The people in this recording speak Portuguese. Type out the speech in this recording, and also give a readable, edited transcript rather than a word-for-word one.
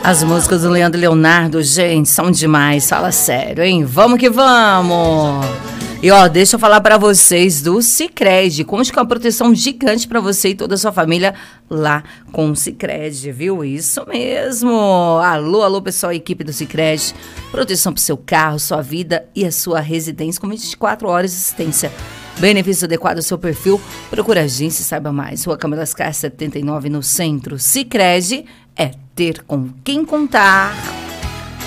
As músicas do Leandro e Leonardo, gente, são demais. Fala sério, hein? Vamos que vamos! E ó, deixa eu falar pra vocês do Sicredi. Conte com a proteção gigante pra você e toda a sua família lá com o Sicredi, viu? Isso mesmo! Alô, alô, pessoal, equipe do Sicredi. Proteção pro seu carro, sua vida e a sua residência com 24 horas de assistência. Benefício adequado ao seu perfil. Procura a agência e saiba mais. Rua Câmara das Caras 79, no centro. Sicredi é ter com quem contar.